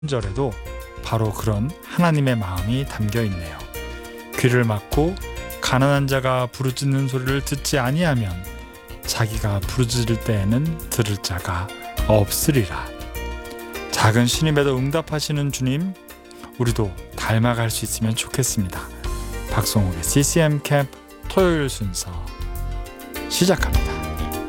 절에도 바로 그런 하나님의 마음이 담겨 있네요. 귀를 막고 가난한 자가 부르짖는 소리를 듣지 아니하면 자기가 부르짖을 때에는 들을 자가 없으리라. 작은 신임에도 응답하시는 주님, 우리도 닮아갈 수 있으면 좋겠습니다. 박성욱의 CCM 캠프 토요일 순서 시작합니다.